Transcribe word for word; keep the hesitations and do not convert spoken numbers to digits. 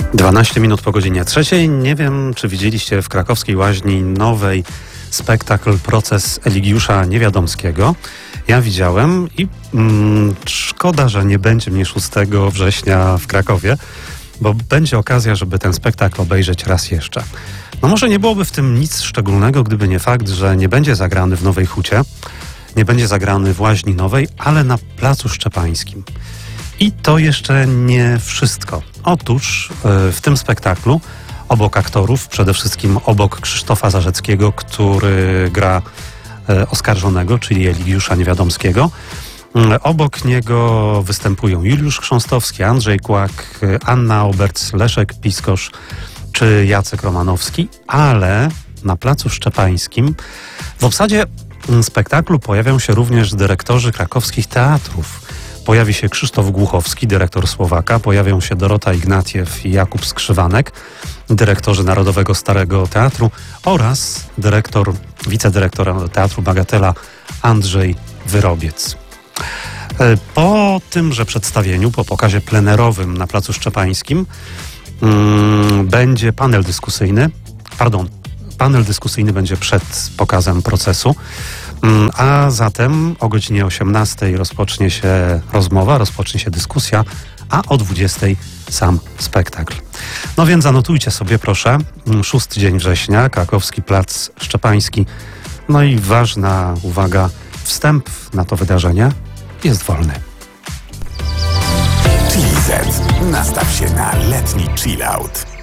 dwanaście minut po godzinie trzeciej. Nie wiem, czy widzieliście w krakowskiej Łaźni nowej spektakl Proces Eligiusza Niewiadomskiego. Ja widziałem i mm, szkoda, że nie będzie mnie szóstego września w Krakowie, bo będzie okazja, żeby ten spektakl obejrzeć raz jeszcze. No może nie byłoby w tym nic szczególnego, gdyby nie fakt, że nie będzie zagrany w Nowej Hucie, nie będzie zagrany w Łaźni Nowej, ale na Placu Szczepańskim. I to jeszcze nie wszystko. Otóż w tym spektaklu obok aktorów, przede wszystkim obok Krzysztofa Zarzeckiego, który gra oskarżonego, czyli Eligiusza Niewiadomskiego, obok niego występują Juliusz Chrząstowski, Andrzej Kłak, Anna Oberc, Leszek Piskosz czy Jacek Romanowski, ale na Placu Szczepańskim w obsadzie spektaklu pojawią się również dyrektorzy krakowskich teatrów. Pojawi się Krzysztof Głuchowski, dyrektor Słowaka, pojawią się Dorota Ignatiew i Jakub Skrzywanek, dyrektorzy Narodowego Starego Teatru oraz dyrektor, wicedyrektor Teatru Bagatela Andrzej Wyrobiec. Po tymże przedstawieniu, po pokazie plenerowym na Placu Szczepańskim hmm, będzie panel dyskusyjny, pardon, panel dyskusyjny będzie przed pokazem procesu, a zatem o godzinie osiemnastej rozpocznie się rozmowa, rozpocznie się dyskusja, a o dwudziestej sam spektakl. No więc zanotujcie sobie proszę, szósty dzień września, Krakowski Plac Szczepański. No i ważna uwaga, wstęp na to wydarzenie jest wolny. Chili Z. Nastaw się na letni chill out.